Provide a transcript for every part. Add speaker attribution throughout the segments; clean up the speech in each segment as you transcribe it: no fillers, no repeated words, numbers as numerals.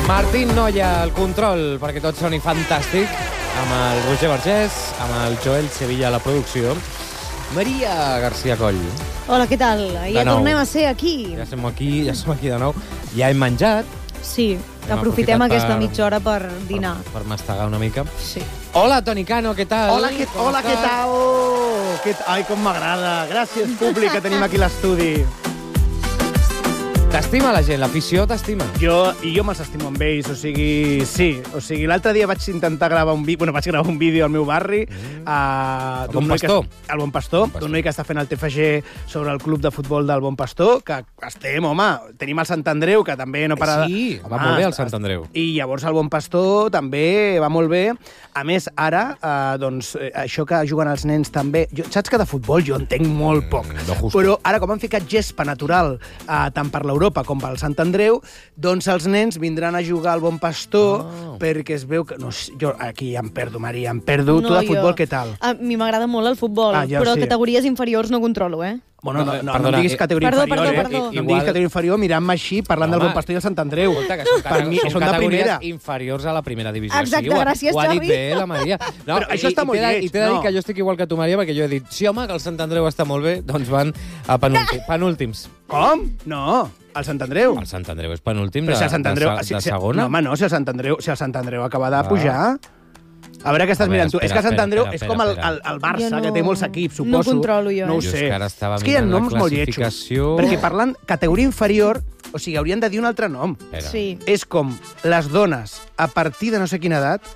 Speaker 1: Martín Noya, el control, perquè tot soni fantàstic, amb el Roger Vergés, amb el Joel Sevilla a la producció. Maria García Coll.
Speaker 2: Hola, què tal? Ja tornem a ser aquí.
Speaker 1: Ja som aquí de nou. Ja hem menjat.
Speaker 2: Sí, aprofitem aquesta mitja hora per dinar.
Speaker 1: Per mastegar una mica.
Speaker 2: Sí.
Speaker 1: Hola, Toni Cano, què tal?
Speaker 3: Hola, què tal? Ai, com m'agrada. Gràcies, públic, que tenim aquí a l'estudi.
Speaker 1: T'estima la gent, l'afició t'estima.
Speaker 3: Jo me'ls estimo amb ells, o sigui, sí. O sigui, l'altre dia vaig intentar gravar un vídeo, vaig gravar un vídeo al meu barri.
Speaker 1: El Bon Pastor.
Speaker 3: El Bon Pastor, d'un noi que està fent el TFG sobre el club de futbol del Bon Pastor, que estem, home, tenim el Sant Andreu, que també no para...
Speaker 1: Sí, va molt bé el Sant Andreu.
Speaker 3: I llavors el Bon Pastor també va molt bé. A més, ara, doncs, això que juguen els nens també... Saps que de futbol jo entenc molt poc. Però ara, com han ficat gespa natural tant per l'Europa com pel Sant Andreu, doncs els nens vindran a jugar al Bon Pastor perquè es veu que... No, jo aquí ja em perdo, Maria, em perdo. Tu de futbol, què tal?
Speaker 2: A mi m'agrada molt el futbol, però categories inferiors no controlo,
Speaker 3: Bueno, no em diguis categoria inferior,
Speaker 2: Perdó.
Speaker 3: No em diguis categoria inferior mirant-me així parlant del Bon Pastor i el Sant Andreu.
Speaker 1: Per mi són de primera. Inferiors a la primera divisió.
Speaker 2: Exacte, gràcies,
Speaker 1: Xavi. Ho ha dit bé, la Maria.
Speaker 3: Però això està molt lleig.
Speaker 1: I t'he de dir que jo estic igual que tu, Maria, perquè jo he dit, sí, home, que el Sant Andreu està molt bé, doncs van a penúltims.
Speaker 3: Com? No, el Sant Andreu.
Speaker 1: El Sant Andreu és penúltim de
Speaker 3: No,
Speaker 1: segona.
Speaker 3: home, no, si el Sant Andreu acaba de pujar... A veure què estàs mirant tu. És que Sant Andreu és com el Barça, que té molts equips, suposo.
Speaker 2: No controlo jo.
Speaker 3: No ho sé.
Speaker 1: És
Speaker 3: que hi ha noms molt lletjos. Perquè parlant categoria inferior, o sigui, haurien de dir un altre nom.
Speaker 2: Sí.
Speaker 3: És com les dones, a partir de no sé quina edat,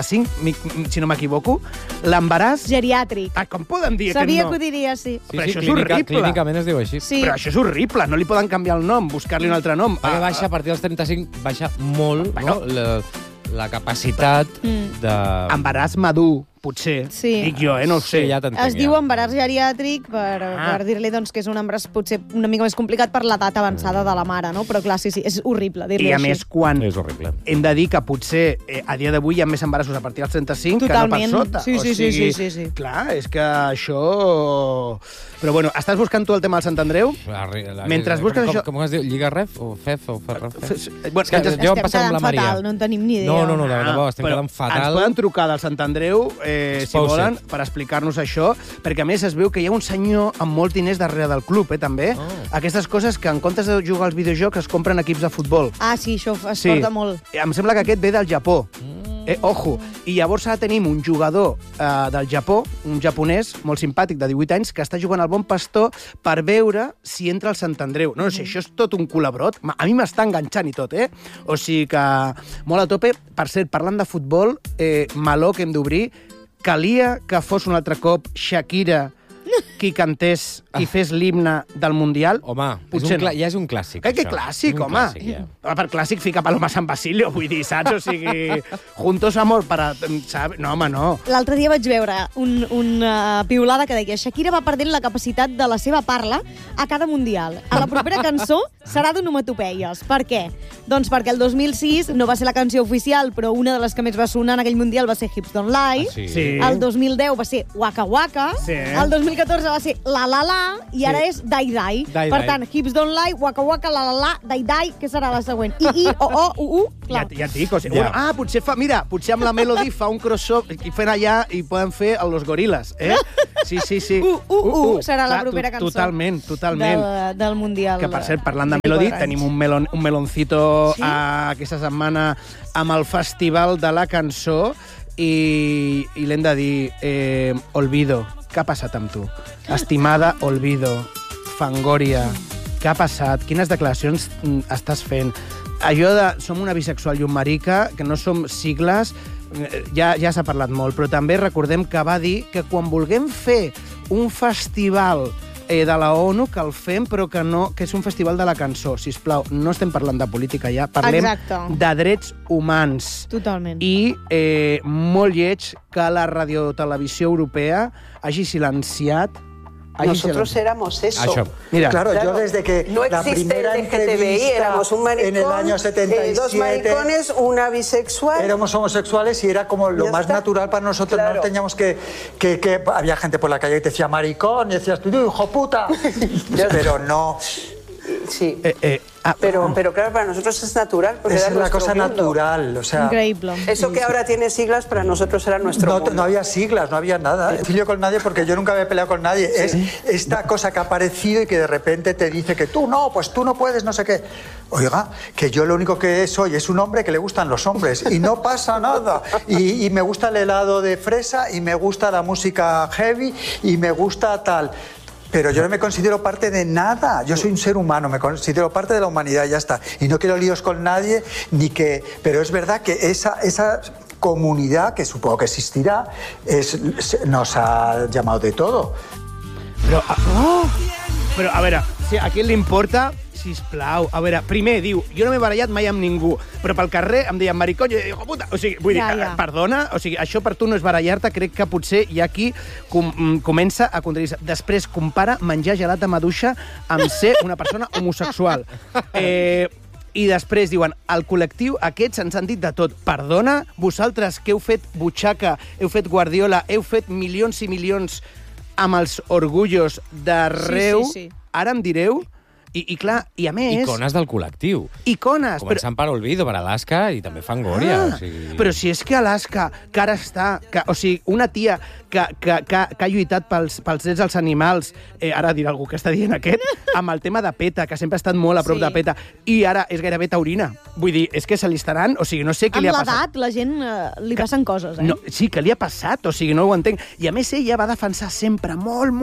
Speaker 3: 35, si no m'equivoco, l'embaràs...
Speaker 2: Geriàtric.
Speaker 3: Com poden dir aquest nom?
Speaker 2: Sabia que ho diria, sí.
Speaker 3: Però això és horrible.
Speaker 1: Clínicament es diu així.
Speaker 3: Però això és horrible. No li poden canviar el nom, buscar-li un altre nom.
Speaker 1: Perquè baixa, a partir dels 35, baixa molt, no? La capacitat de...
Speaker 3: Embaràs madur, potser.
Speaker 2: Sí.
Speaker 3: Dic jo, no ho sé.
Speaker 1: Sí, ja t'entenc.
Speaker 2: Es diu embaràs geriàtric per dir-li doncs, que és un embaràs potser una mica més complicat per l'edat avançada de la mare, no? Però clar, sí, és horrible dir-li així.
Speaker 3: I a més, quan
Speaker 1: és horrible.
Speaker 3: Hem de dir que potser a dia d'avui hi ha més embarassos a partir dels 35
Speaker 2: Totalment.
Speaker 3: Que no per sota.
Speaker 2: Sí.
Speaker 3: Clar, és que això... Però bueno, estàs buscant tu el tema del Sant Andreu? Mentre busques això...
Speaker 1: Com es diu? Lliga Ref? O FEF? O FERREF?
Speaker 2: Estem quedant fatal, no en tenim ni idea.
Speaker 1: No, de debò, estem quedant fatal.
Speaker 3: Ens poden trucar del Sant Andreu, si volen, per explicar-nos això, perquè a més es veu que hi ha un senyor amb molts diners darrere del club, també. Aquestes coses que en comptes de jugar als videojocs es compren equips de futbol.
Speaker 2: Ah, sí, això es porta molt.
Speaker 3: Em sembla que aquest ve del Japó. Ojo. I llavors ara tenim un jugador del Japó, un japonès molt simpàtic de 18 anys, que està jugant al Bon Pastor per veure si entra al Sant Andreu. No sé, això és tot un culabrot. A mi m'està enganxant i tot, O sigui que molt a tope. Per cert, parlant de futbol, meló que hem d'obrir, calia que fos un altre cop Shakira qui cantés i fes l'himne del Mundial?
Speaker 1: Home, ja és un clàssic.
Speaker 3: Que clàssic, home? Per clàssic fica Paloma San Basilio, vull dir, saps? O sigui, juntos amor para... No, home, no.
Speaker 2: L'altre dia vaig veure una piulada que deia Shakira va perdent la capacitat de la seva parla a cada Mundial. A la propera cançó serà d'onomatopeies. Per què? Doncs perquè el 2006 no va ser la canció oficial, però una de les que més va sonar en aquell Mundial va ser Hips Don't Lie. El 2010 va ser Waka Waka. El 2014 va ser La La La i ara és Dai Dai. Per tant, Hips Don't Lie, Waka Waka, La La La, Dai Dai, què serà la següent? Clar.
Speaker 3: Ja et dic, o sigui, potser amb la Melody fa un crossover i fent allà i poden fer Los Gorilas, Sí.
Speaker 2: Serà la propera cançó.
Speaker 3: Totalment.
Speaker 2: Del Mundial.
Speaker 3: Que, per cert, parlant de Melody, tenim un meloncito aquesta setmana amb el Festival de la Cançó i l'hem de dir, Olvido, què ha passat amb tu? Estimada Olvido, Fangoria, què ha passat? Quines declaracions estàs fent? Allò de som una bisexual i un marica, que no som sigles, ja s'ha parlat molt, però també recordem que va dir que quan vulguem fer un festival de la ONU, que el fem, però que no, que és un festival de la cançó. Sisplau, no estem parlant de política ja, parlem de drets humans.
Speaker 2: Totalment.
Speaker 3: I molt lleig que la radiotelevisió europea hagi silenciat
Speaker 4: Nosotros éramos eso.
Speaker 3: Mira,
Speaker 5: claro, yo desde que
Speaker 4: no
Speaker 5: la primera
Speaker 4: existe el LGTBI, éramos un maricón,
Speaker 5: en el año 77,
Speaker 4: dos maricones, una bisexual.
Speaker 5: Éramos homosexuales y era como lo más natural para nosotros. No teníamos que había gente por la calle que te decía maricón y decías tú, hijo puta. Pero no.
Speaker 4: Sí. Pero claro, para nosotros es natural.
Speaker 5: Es una cosa natural. O sea,
Speaker 2: increíble.
Speaker 4: Eso que ahora tiene siglas, para nosotros era nuestro mundo.
Speaker 5: No había siglas, no había nada. No filio con nadie porque yo nunca me he peleado con nadie. Es esta cosa que ha aparecido y que de repente te dice que tú no, pues tú no puedes, no sé qué. Oiga, que yo lo único que soy es un hombre que le gustan los hombres y no pasa nada. Y me gusta el helado de fresa y me gusta la música heavy y me gusta tal. Pero yo no me considero parte de nada. Yo soy un ser humano, me considero parte de la humanidad y ya está. Y no quiero líos con nadie, ni que... Pero es verdad que esa comunidad, que supongo que existirá, nos ha llamado de todo.
Speaker 3: Però a veure, si a qui li importa, sisplau, a veure, primer diu, jo no m'he barallat mai amb ningú, però pel carrer em deien maricón, i jo dic, puta, o sigui, vull dir, perdona, o sigui, això per tu no és barallar-te, crec que potser hi ha qui comença a contradir-se. Després compara menjar gelat de maduixa amb ser una persona homosexual. I després diuen, al col·lectiu aquests ens han dit de tot. Perdona, vosaltres que heu fet butxaca, heu fet Guardiola, heu fet milions i milions amb els orgullos d'arreu, ara em direu... I clar, i a més...
Speaker 1: Icones del col·lectiu.
Speaker 3: Icones.
Speaker 1: Començant per Olvido, per Alaska, i també Fangoria. O sigui...
Speaker 3: Però si és que Alaska, que ara està... o sigui, una tia que ha lluitat pels drets dels animals, ara dirà algú que està dient aquest, amb el tema de PETA, que sempre ha estat molt a prop de PETA, i ara és gairebé taurina. Vull dir, és que se li estaran... O sigui, no sé què li ha passat.
Speaker 2: Amb l'edat, la gent li passen coses,
Speaker 3: No, sí, que li ha passat, o sigui, no ho entenc. I a més, ella va defensar sempre,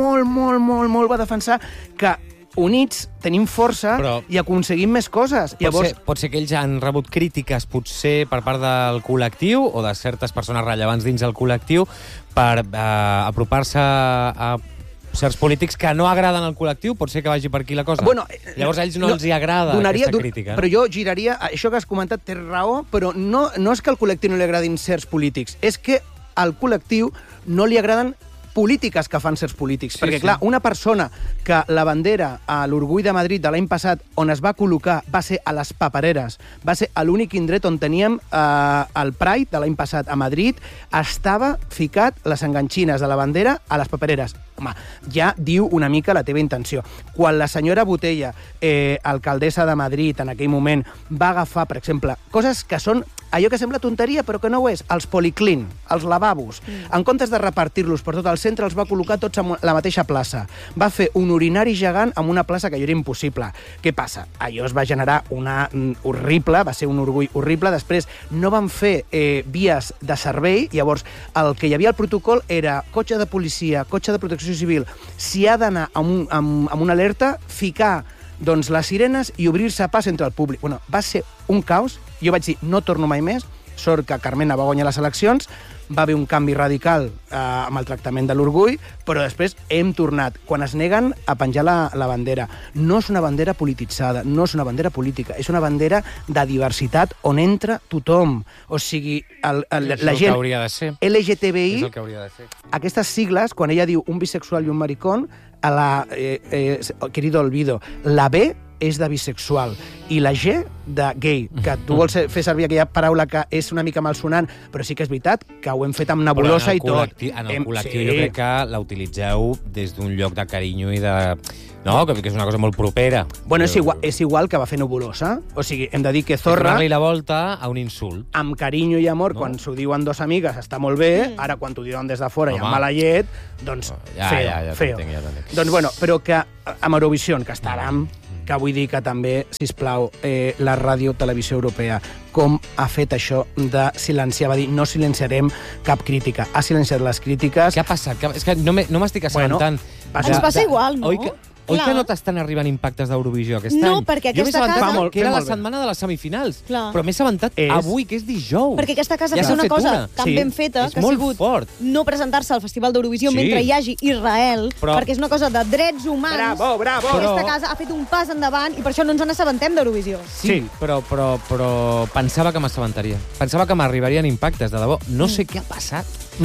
Speaker 3: molt va defensar que units tenim força i aconseguim més coses.
Speaker 1: Pot ser que ells han rebut crítiques, potser per part del col·lectiu o de certes persones rellevants dins del col·lectiu per apropar-se a certs polítics que no agraden al col·lectiu, pot ser que vagi per aquí la cosa. Llavors a ells no els hi agrada aquesta crítica.
Speaker 3: Però jo giraria... Això que has comentat té raó, però no és que al col·lectiu no li agradin certs polítics, és que al col·lectiu no li agraden polítiques que fan certs polítics. Perquè, clar, una persona que la bandera a l'Orgull de Madrid de l'any passat on es va col·locar va ser a les Papereres, va ser l'únic indret on teníem el Pride de l'any passat a Madrid, estava ficat les enganxines de la bandera a les Papereres. Home, ja diu una mica la teva intenció. Quan la senyora Botella, alcaldessa de Madrid, en aquell moment, va agafar, per exemple, coses que són allò que sembla tonteria, però que no ho és, els policlin, els lavabos. En comptes de repartir-los per tot el centre, els va col·locar tots a la mateixa plaça. Va fer un urinari gegant en una plaça que allò era impossible. Què passa? Allò es va generar una horrible, va ser un orgull horrible. Després no van fer vies de servei, llavors el que hi havia al protocol era cotxe de policia, cotxe de protecció civil. Si ha d'anar amb una alerta, ficar doncs, les sirenes i obrir-se pas entre el públic. Bueno, va ser un caos. Jo vaig dir, no torno mai més. Sort que Carmena va guanyar les eleccions, va haver un canvi radical amb el tractament de l'orgull, però després hem tornat, quan es neguen a penjar la bandera. No és una bandera polititzada, no és una bandera política, és una bandera de diversitat on entra tothom. O sigui, la gent LGTBI,
Speaker 1: és el que hauria de ser.
Speaker 3: Aquestes sigles, quan ella diu un bisexual i un maricón, querido Olvido, la B és de bisexual i la G de gay, que tu vols fer servir aquella paraula que és una mica malsonant, però sí que és veritat que ho hem fet amb nebulosa i tot.
Speaker 1: En el col·lectiu jo crec que la utilitzeu des d'un lloc de carinyo i de... No, que és una cosa molt propera.
Speaker 3: Bueno, és igual que va fer nebulosa. O sigui, hem de dir que Zorra...
Speaker 1: Donar-li la volta a un insult.
Speaker 3: Amb carinyo i amor, quan s'ho diuen dos amigues, està molt bé. Ara, quan t'ho diuen des de fora i amb mala llet, doncs feo. Doncs bueno, però que amb Eurovision, que estàvem... que vull dir que també, sisplau, la Ràdio Televisió Europea, com ha fet això de silenciar, va dir, no silenciarem cap crítica. Ha silenciat les crítiques.
Speaker 1: Què ha passat? És que no m'estic assabentant.
Speaker 2: Ens passa igual, no?
Speaker 1: Oi que no t'estan arribant impactes d'Eurovisió aquest any?
Speaker 2: No, perquè aquesta casa...
Speaker 1: que era la setmana de les semifinals. Però m'he assabentat avui, que és dijous.
Speaker 2: Perquè aquesta casa fa una cosa tan ben feta que ha sigut no presentar-se al Festival d'Eurovisió mentre hi hagi Israel, perquè és una cosa de drets humans.
Speaker 3: Bravo!
Speaker 2: Aquesta casa ha fet un pas endavant i per això no ens n'assabentem d'Eurovisió.
Speaker 1: Sí, però pensava que m'assabentaria. Pensava que m'arribarien impactes, de debò. No sé què ha passat.
Speaker 3: No.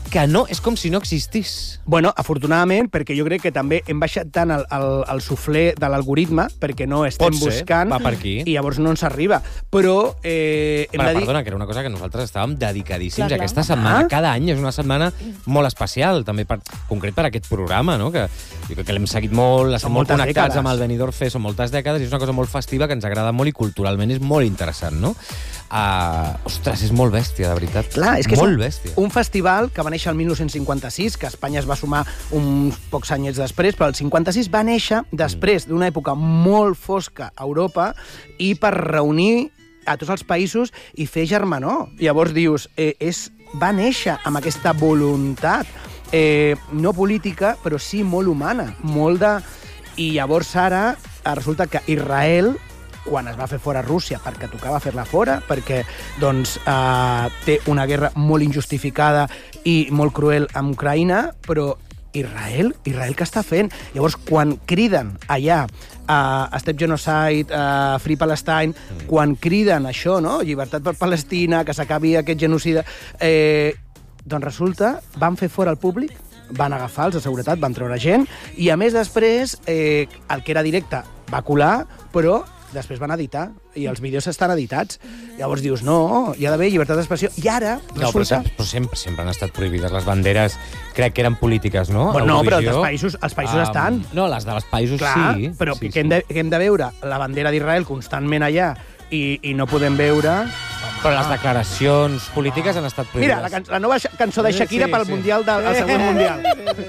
Speaker 1: que no, és com si no existís.
Speaker 3: Bueno, afortunadament, perquè jo crec que també hem baixat tant el suflé de l'algoritme, perquè no estem buscant,
Speaker 1: va per aquí.
Speaker 3: I llavors no ens arriba. Però hem de dir...
Speaker 1: Perdona, que era una cosa que nosaltres estàvem dedicadíssims aquesta setmana. Cada any és una setmana molt especial, també concret per aquest programa, no? Que jo crec que l'hem seguit molt, estem molt connectats amb el Benidorm Fest, són moltes dècades, i és una cosa molt festiva que ens agrada molt i culturalment és molt interessant, no? Ostres, és molt bèstia, de veritat.
Speaker 3: Clar, és que
Speaker 1: molt bèstia.
Speaker 3: Un festival que va néixer el 1956, que Espanya es va sumar uns pocs anyets després, però el 56 va néixer després d'una època molt fosca a Europa i per reunir a tots els països i fer germanor. Llavors dius, va néixer amb aquesta voluntat, no política, però sí molt humana, molt de... I llavors ara resulta que Israel, quan es va fer fora Rússia, perquè tocava fer-la fora, perquè doncs, té una guerra molt injustificada i molt cruel amb Ucraïna, però Israel què està fent? Llavors, quan criden allà Stop Genocide, Free Palestine, quan criden això, no? Llibertat per Palestina, que s'acabi aquest genocida, doncs resulta, van fer fora el públic, van agafar els de seguretat, van treure gent, i a més després, el que era directe va colar, però després van editar, i els vídeos estan editats. Llavors dius, no, hi ha d'haver llibertat d'expressió. I ara resulta...
Speaker 1: No, però sempre han estat prohibides les banderes, crec que eren polítiques, no?
Speaker 3: Bueno, no, però els països estan.
Speaker 1: No, les dels països
Speaker 3: clar,
Speaker 1: sí.
Speaker 3: Però
Speaker 1: sí,
Speaker 3: que hem de veure la bandera d'Israel constantment allà i no podem veure...
Speaker 1: Però les declaracions polítiques han estat prohibides.
Speaker 3: Mira, la nova cançó de Shakira pel Mundial del següent Mundial.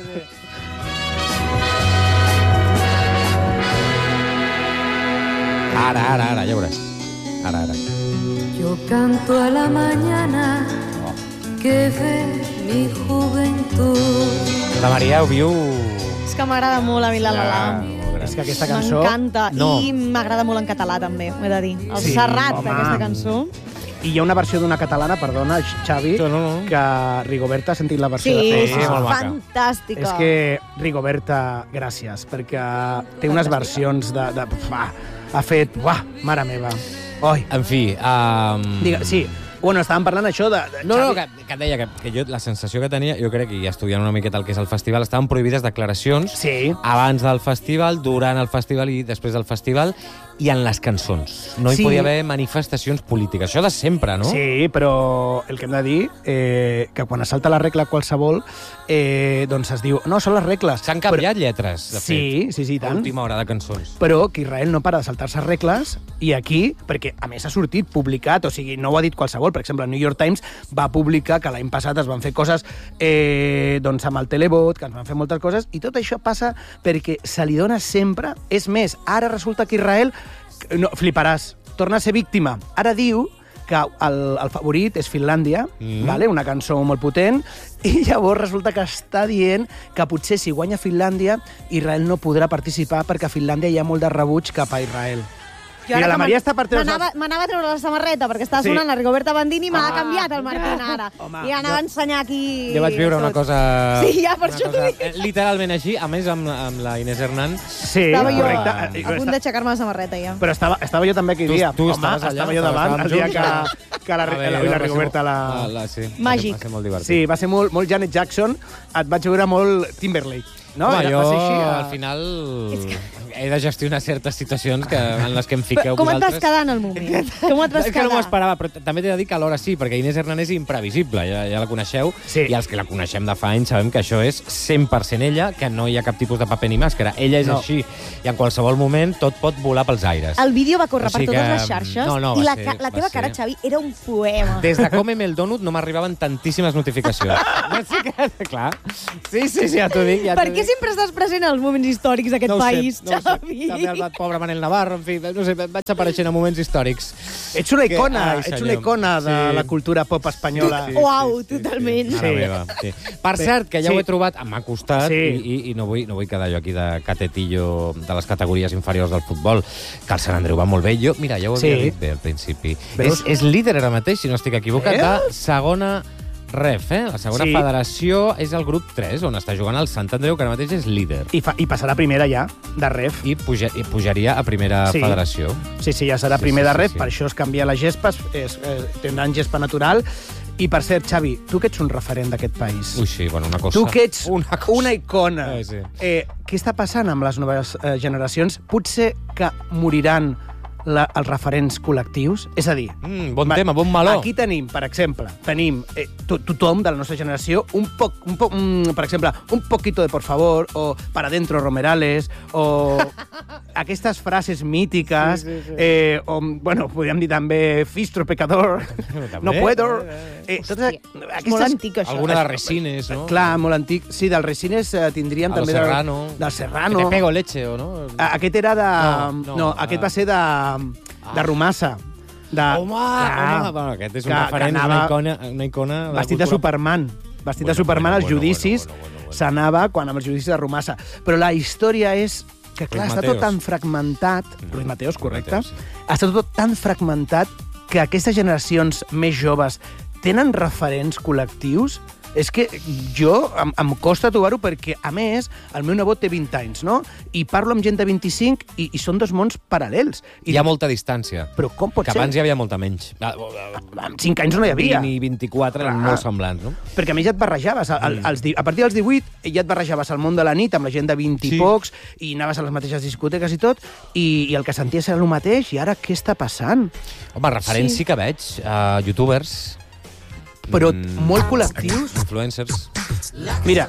Speaker 1: Ara, ja veuràs. Ara.
Speaker 6: Yo canto a la mañana que ve mi juventud.
Speaker 1: La Maria ho viu...
Speaker 2: És que m'agrada molt a mi la la.
Speaker 3: És que aquesta cançó...
Speaker 2: M'encanta. I m'agrada molt en català, també, ho he de dir. El serrat d'aquesta cançó.
Speaker 3: I hi ha una versió d'una catalana, perdona, Xavi, que Rigoberta ha sentit la versió de
Speaker 2: Fes. Sí, fantàstica.
Speaker 3: És que Rigoberta, gràcies, perquè té unes versions de ha fet... Mare meva. Oi.
Speaker 1: En fi...
Speaker 3: Digue, sí. Bueno, estàvem parlant això de
Speaker 1: No, que et deia que jo, la sensació que tenia, jo crec que ja estudiant una miqueta el que és el festival, estaven prohibides declaracions abans del festival, durant el festival i després del festival, i en les cançons. No hi podia haver manifestacions polítiques. Això de sempre, no?
Speaker 3: Sí, però el que hem de dir, que quan es salta la regla qualsevol, doncs es diu, no, són les regles.
Speaker 1: S'han canviat lletres, de fet.
Speaker 3: Sí, tant.
Speaker 1: A última hora de cançons.
Speaker 3: Però que Israel no para de saltar-se regles, i aquí, perquè a més ha sortit publicat, o sigui, no ho ha dit qualsevol, per exemple, el New York Times va publicar que l'any passat es van fer coses doncs amb el televot, que ens van fer moltes coses, i tot això passa perquè se li dona sempre... És més, ara resulta que Israel, no, fliparàs, torna a ser víctima. Ara diu que el favorit és Finlàndia, vale? Una cançó molt potent, i llavors resulta que està dient que potser si guanya Finlàndia, Israel no podrà participar perquè a Finlàndia hi ha molt de rebuig cap a Israel. Mira, la Maria està per treure...
Speaker 2: M'anava a treure la samarreta perquè estava sonant la Rigoberta Bandini i m'ha canviat el Martín ara. I anava a ensenyar aquí...
Speaker 1: Jo vaig viure una cosa...
Speaker 2: Sí, ja, per això t'ho dic.
Speaker 1: Literalment així, a més amb la Inés Hernán.
Speaker 3: Sí,
Speaker 2: estava
Speaker 3: correcte.
Speaker 2: A punt d'aixecar-me la samarreta, ja.
Speaker 3: Però estava jo també aquell dia.
Speaker 1: Tu estaves allà?
Speaker 3: Estava jo davant, el dia que la Rigoberta la...
Speaker 2: Màgic.
Speaker 1: Va ser molt divertit.
Speaker 3: Sí, va ser molt Janet Jackson. Et vaig veure molt Timberlake. No,
Speaker 1: jo, al final, he de gestionar certes situacions en les que em fiqueu
Speaker 2: com
Speaker 1: vosaltres.
Speaker 2: Com et vas quedar en el moment? Com et vas
Speaker 1: quedar? És que no m'ho esperava, però també t'he de dir que alhora sí, perquè Inés Hernán és imprevisible, ja la coneixeu, i els que la coneixem de fa anys sabem que això és 100% ella, que no hi ha cap tipus de paper ni màscara. Ella és així, i en qualsevol moment tot pot volar pels aires.
Speaker 2: El vídeo va córrer per totes les xarxes, i la teva cara, Xavi, era un poema.
Speaker 1: Des de Cómeme el Donut no m'arribaven tantíssimes notificacions. Clar. Sí, ja t'ho dic.
Speaker 2: Per què sempre estàs present en els moments històrics d'aquest país, Xavi?
Speaker 1: També el pobre Manel Navarro, en fi, no sé, vaig apareixent en moments històrics.
Speaker 3: Ets una icona de la cultura pop espanyola.
Speaker 2: Uau, totalment.
Speaker 1: Sí. Per cert, que ja ho he trobat, m'ha costat, i no vull quedar jo aquí de catetillo de les categories inferiors del futbol, que el Sant Andreu va molt bé. Jo, mira, ja ho havia dit bé al principi. És líder ara mateix, si no estic equivocat, de segona REF, la segona federació és el grup 3, on està jugant el Sant Andreu, que ara mateix és líder.
Speaker 3: I passarà primer ja, de REF.
Speaker 1: I pujaria a primera federació.
Speaker 3: Sí, ja serà primer de REF, per això es canvia les gespes, tindran gespa natural, I, per cert, Xavi, tu que ets un referent d'aquest país.
Speaker 1: Ui, sí, bueno, una cosa.
Speaker 3: Tu que ets una icona.
Speaker 1: Sí.
Speaker 3: Què està passant amb les noves generacions? Potser que moriran els referents col·lectius? És a dir...
Speaker 1: Bon tema, bon meló.
Speaker 3: Aquí tenim, per exemple, tothom de la nostra generació, per exemple, un poquito de por favor, o para adentro Romerales, o aquestes frases mítiques, o, bueno, podríem dir també Fistro Pecador, no puedo...
Speaker 2: Molt antic, això.
Speaker 1: Alguna de Resines, no?
Speaker 3: Clar, molt antic. Sí, del Resines tindríem també... Del Serrano.
Speaker 1: Que te pego leche, o no?
Speaker 3: Aquest era de... No, aquest va ser de Romassa.
Speaker 1: Home! Bueno, aquest és un referent, una icona...
Speaker 3: Vestit de Superman. Vestit de Superman als judicis. S'anava quan amb els judicis de Romassa. Però la història és que, clar, està tot tan fragmentat... Ruiz Mateos, correcte. Està tot tan fragmentat que aquestes generacions més joves tenen referents col·lectius. És que jo em costa trobar-ho perquè, a més, el meu nebot té 20 anys, no? I parlo amb gent de 25 i són dos mons paral·lels.
Speaker 1: Hi ha molta distància.
Speaker 3: Però com pot ser?
Speaker 1: Que abans hi havia molta menys.
Speaker 3: Amb 5 anys no hi havia.
Speaker 1: 20 i 24 eren molt semblants, no?
Speaker 3: Perquè a més ja et barrejaves. A partir dels 18 ja et barrejaves al món de la nit amb la gent de 20 i pocs i anaves a les mateixes discoteques i tot i el que senties era el mateix. I ara què està passant?
Speaker 1: Home, referents sí que veig. Youtubers...
Speaker 3: Però molt col·lectius.
Speaker 1: Influencers.
Speaker 3: Mira,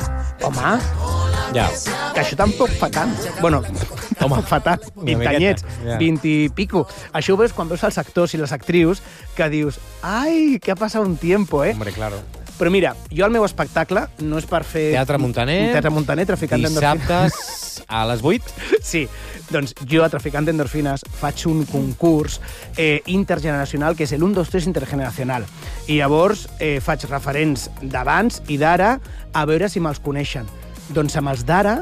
Speaker 3: home,
Speaker 1: ja.
Speaker 3: Que això tampoc fa tant. Bueno, tampoc fa tant. 20 anyets, 20 i pico. Això ho veus quan veus els actors i les actrius que dius, ai, que ha passat un tiempo,
Speaker 1: Hombre, claro.
Speaker 3: Però mira, jo el meu espectacle no és per fer...
Speaker 1: Teatre Montaner,
Speaker 3: Traficant d'endorfines.
Speaker 1: Dissabtes a les 8.
Speaker 3: Sí, doncs jo a Traficant d'endorfines faig un concurs intergeneracional que és el 1, 2, 3 intergeneracional. I llavors faig referents d'abans i d'ara a veure si me'ls coneixen. Doncs amb els d'ara,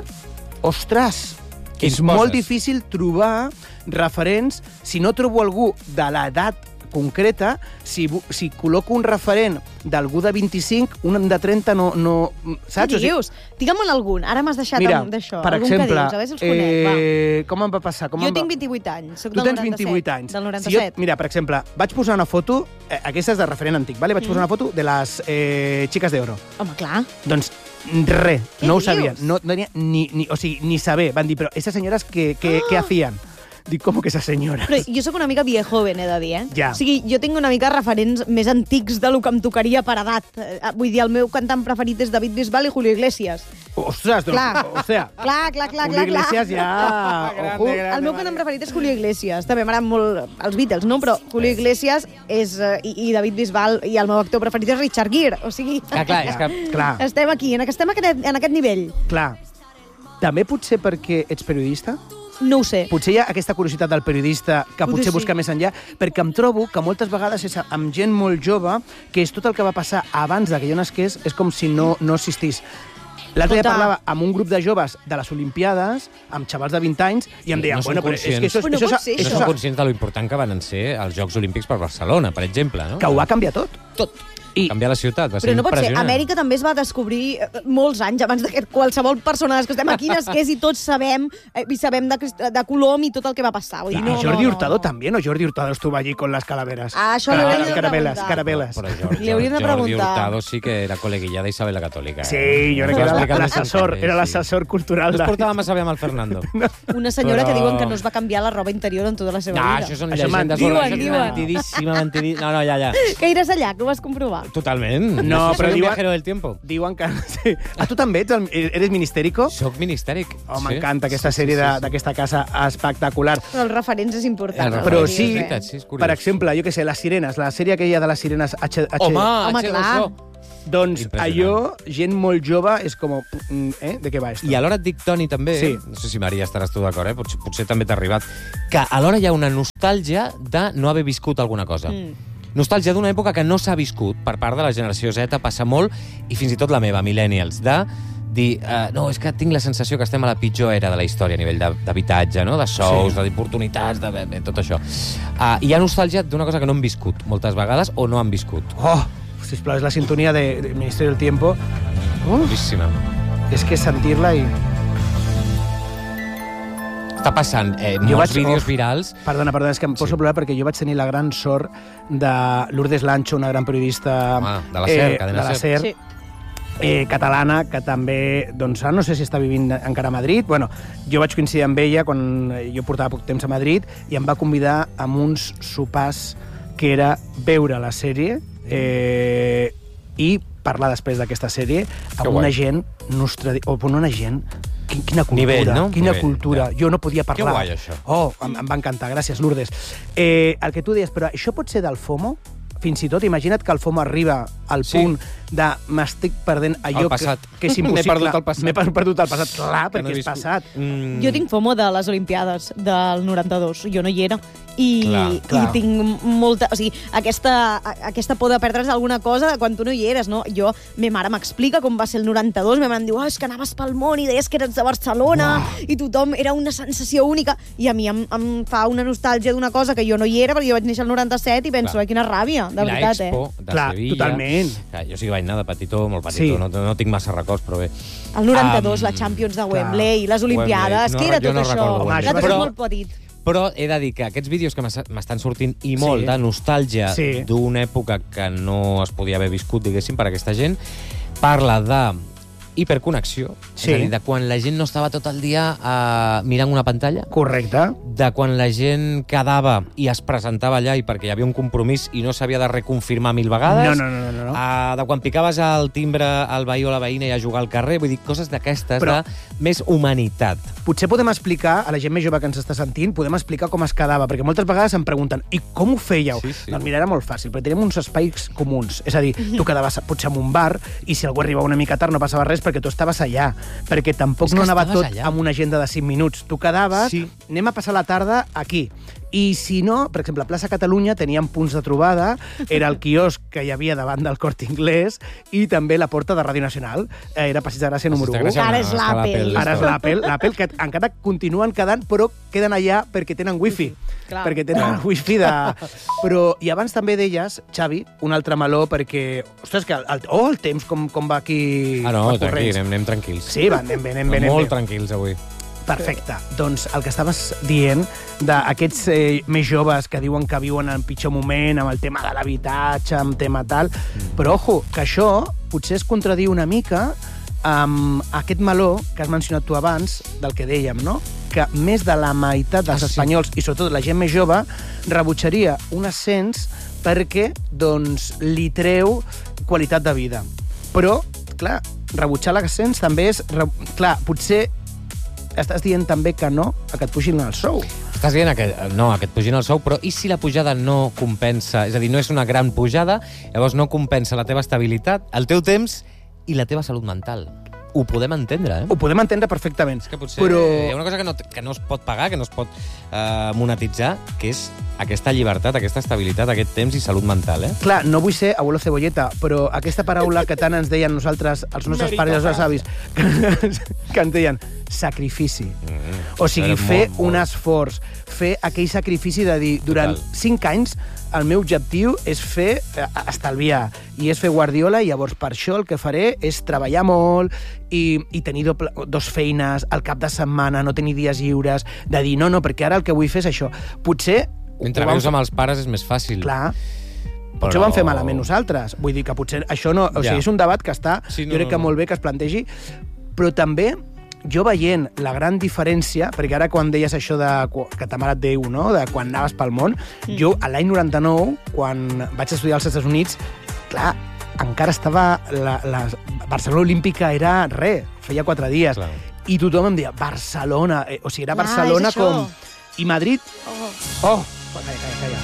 Speaker 3: ostres, és molt difícil trobar referents. Si no trobo algú de l'edat concreta, si col·loco un referent d'algú de 25, un de 30 no saps?
Speaker 2: Què dius? Digue'm algun. Ara m'has deixat d'això.
Speaker 3: Per
Speaker 2: algun
Speaker 3: exemple,
Speaker 2: que dius, a veure si els conec.
Speaker 3: com em va passar?
Speaker 2: Jo tinc 28 anys, soc
Speaker 3: tu
Speaker 2: del
Speaker 3: tens
Speaker 2: 97.
Speaker 3: 28 anys.
Speaker 2: Del 97.
Speaker 3: Mira, per exemple, vaig posar una foto, aquesta és de referent antic, vale? Vaig posar una foto de les Chicas de Oro.
Speaker 2: Home, clar.
Speaker 3: Doncs res, no ho sabien. No tenia ni saber. Van dir, però aquestes senyores què hacían? Dic, com que esa senyora?
Speaker 2: Però jo sóc una mica viejoven, he de dir,
Speaker 3: Ja.
Speaker 2: O sigui, jo tinc una mica referents més antics de lo que em tocaria per edat. Vull dir, el meu cantant preferit és David Bisbal i Julio Iglesias.
Speaker 3: Ostres, doncs,
Speaker 2: Clar.
Speaker 3: Julio Iglesias ja...
Speaker 2: El meu cantant preferit és Julio Iglesias. També m'agraden molt els Beatles, no? Però Julio Iglesias és, i David Bisbal, i el meu actor preferit és Richard Gere. O sigui...
Speaker 3: Clar.
Speaker 2: Estem aquí, en aquest nivell.
Speaker 3: Clar. També potser perquè ets periodista?
Speaker 2: No ho sé.
Speaker 3: Potser hi ha aquesta curiositat del periodista que potser busca més enllà, perquè em trobo que moltes vegades és amb gent molt jove que és tot el que va passar abans que jo nasqués és com si no existís. L'altre dia parlava amb un grup de joves de les Olimpiades, amb xavals de 20 anys, i em deien, bueno, però és que això...
Speaker 1: No són conscients de lo important que van ser els Jocs Olímpics per Barcelona, per exemple, no?
Speaker 3: Que ho va canviar tot.
Speaker 1: Tot. Canviar la ciutat, va ser
Speaker 2: impressionant. Però no pot ser. Amèrica també es va descobrir molts anys abans que qualsevol persona que estem aquí nasqués i tots sabem de Colom i tot el que va passar. Vull dir,
Speaker 3: Jordi Hurtado també, no? Jordi Hurtado estuvo allí con las calaveras.
Speaker 2: Això li hauríem de preguntar.
Speaker 3: Carabeles.
Speaker 2: Li hauríem de preguntar.
Speaker 1: Jordi Hurtado sí que era col·leguilla d'Isabel la Catòlica.
Speaker 3: Sí, jo crec que era l'assessor cultural.
Speaker 1: Es portava massa bé amb el Fernando.
Speaker 2: Una senyora que diuen que no es va canviar la roba interior en tota la seva vida.
Speaker 1: Això són llegendes. Mentidíssima. No, ja.
Speaker 2: Que eres allà, que ho vas comprovar.
Speaker 1: Totalment.
Speaker 3: No, però
Speaker 1: diuen... viajero del tiempo.
Speaker 3: Diuen que... Sí. Tu també eres ministérico?
Speaker 1: Soc ministèric.
Speaker 3: Oh, m'encanta aquesta sèrie d'aquesta casa espectacular.
Speaker 2: Però els referents és important.
Speaker 3: Però sí, per exemple, jo què sé, Les Sirenes, la sèrie aquella de Les Sirenes...
Speaker 2: Home, clar.
Speaker 3: Doncs allò, gent molt jove, és com... De què va esto?
Speaker 1: I alhora et dic, Toni, també, no sé si Maria estaràs tu d'acord, potser també t'ha arribat, que alhora hi ha una nostàlgia de no haver viscut alguna cosa. Nostàlgia d'una època que no s'ha viscut per part de la generació Z, passa molt, i fins i tot la meva, millennials, de dir, no, és que tinc la sensació que estem a la pitjor era de la història a nivell d'habitatge, no? De sous, d'oportunitats, de tot això. Hi ha nostàlgia d'una cosa que no hem viscut moltes vegades o no han viscut.
Speaker 3: Oh, sisplau, és la sintonia de Ministerio del Tiempo.
Speaker 1: Boníssima.
Speaker 3: És que sentir-la i...
Speaker 1: està passant molts vídeos virals.
Speaker 3: Perdona, és que em poso a plorar perquè jo vaig tenir la gran sort de Lourdes Lancho, una gran periodista
Speaker 1: de la SER,
Speaker 3: de la SER,
Speaker 2: Sí.
Speaker 3: Catalana, que també, doncs, no sé si està vivint encara a Madrid. Bueno, jo vaig coincidir amb ella quan jo portava poc temps a Madrid i em va convidar a uns sopars que era veure la sèrie i parlar després d'aquesta sèrie amb una gent una gent. Quina cultura,
Speaker 1: nivell, no?
Speaker 3: Quina
Speaker 1: nivell,
Speaker 3: cultura. Jo no podia parlar.
Speaker 1: Que guai, això.
Speaker 3: Oh, em va encantar. Gràcies, Lourdes. El que tu deies, però això pot ser del FOMO? Fins i tot, imagina't que el FOMO arriba al punt de m'estic perdent allò que és impossible.
Speaker 1: M'he perdut el passat.
Speaker 3: M'he perdut el passat, clar, perquè és passat.
Speaker 2: Jo tinc FOMO de les Olimpiades del 92. Jo no hi era. I tinc molta... O sigui, aquesta por de perdre's alguna cosa de quan tu no hi eres, no? Ma mare m'explica com va ser el 92, ma mare em diu, és que anaves pel món i deies que eres de Barcelona i tothom era una sensació única. I a mi em fa una nostàlgia d'una cosa que jo no hi era, perquè jo vaig néixer el 97 i penso, quina ràbia, de veritat,
Speaker 1: l'Expo de Sevilla.
Speaker 3: Totalment.
Speaker 1: Jo sí que vaig anar de petitó, molt petitó, no tinc massa records, però bé.
Speaker 2: El 92, la Champions de Wembley, les Olimpiades, què era tot això? Nosaltres és molt petit.
Speaker 1: Però he de dir que aquests vídeos que m'estan sortint i molt de nostàlgia d'una època que no es podia haver viscut, diguéssim, per aquesta gent, parla de hiperconnexió, és a dir, de quan la gent no estava tot el dia mirant una pantalla.
Speaker 3: Correcte.
Speaker 1: De quan la gent quedava i es presentava allà i perquè hi havia un compromís i no s'havia de reconfirmar 1000 vegades.
Speaker 3: No.
Speaker 1: De quan picaves el timbre al veí o la veïna i a jugar al carrer. Vull dir, coses d'aquestes, de més humanitat.
Speaker 3: Potser podem explicar, a la gent més jove que ens està sentint, podem explicar com es quedava, perquè moltes vegades em pregunten, i com ho fèieu? Doncs mira, era molt fàcil, perquè teníem uns espais comuns. És a dir, tu quedaves potser en un bar i si algú arribava una mica tard no passava res perquè tu estaves allà, perquè tampoc no anava tot amb una agenda de 5 minuts. Tu quedaves, anem a passar la tarda aquí. I si no, per exemple, a Plaça Catalunya teníem punts de trobada, era el quiosc que hi havia davant del Corte Inglés i també la porta de Ràdio Nacional. Era Passeig de Gràcia número 1.
Speaker 2: Ara és l'Apple.
Speaker 3: Ara és l'Apple, que encara continuen quedant, però queden allà perquè tenen wifi. Perquè tenen wifi de... Però, i abans també deies, Xavi, un altre meló, perquè... Ostres, que el temps com va aquí...
Speaker 1: No, tranquil, anem tranquils.
Speaker 3: Sí, anem bé.
Speaker 1: Molt tranquils, avui.
Speaker 3: Perfecte. Doncs el que estaves dient d'aquests més joves que diuen que viuen en pitjor moment amb el tema de l'habitatge, amb tema tal... Però, ojo, que això potser es contradiu una mica amb aquest meló que has mencionat tu abans, del que dèiem, no? Que més de la meitat dels espanyols, i sobretot la gent més jove, rebutjaria un ascens perquè doncs, li treu qualitat de vida. Però, clar, rebutjar l'ascens també és... Clar, potser estàs dient també que no a que et pugin el sou.
Speaker 1: Estàs dient que no, a que et pugin el sou, però i si la pujada no compensa? És a dir, no és una gran pujada, llavors no compensa la teva estabilitat, el teu temps i la teva salut mental. Ho podem entendre,
Speaker 3: Ho podem entendre perfectament.
Speaker 1: És que potser hi ha una cosa que no es pot pagar, que no es pot monetitzar, que és aquesta llibertat, aquesta estabilitat, aquest temps i salut mental,
Speaker 3: Clar, no vull ser abuelo cebolleta, però aquesta paraula que tant ens deien nosaltres, els nostres pares i els nostres avis, que ens deien sacrifici. O sigui, fer un esforç, fer aquell sacrifici de dir, durant 5 anys, el meu objectiu és fer estalviar i és fer Guardiola, i llavors per això el que faré és treballar molt i tenir 2 feines al cap de setmana, no tenir dies lliures, de dir no, perquè ara el que vull fer és això. Potser...
Speaker 1: Mentre vius amb els pares és més fàcil.
Speaker 3: Clar. Potser ho vam fer malament nosaltres. Vull dir que potser això no... O sigui, és un debat que està... Jo crec que molt bé que es plantegi, però també jo veient la gran diferència, perquè ara quan deies això de que ta mare et diu, no?, de quan anaves pel món, jo a l'any 99, quan vaig estudiar als Estats Units, clar, encara estava... La Barcelona Olímpica era res, feia 4 dies. Clar. I tothom em deia, Barcelona, o sigui, era Barcelona com... I Madrid... Calla.